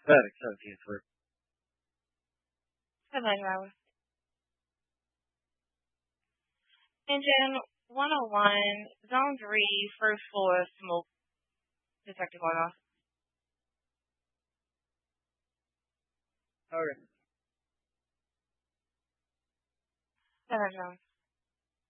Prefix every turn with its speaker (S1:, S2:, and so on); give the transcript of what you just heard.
S1: Perfect, 17th floor.
S2: Seven hours. Engine 101, Zone 3, first floor, smoke detector going off.
S1: Okay.
S2: 7 hours.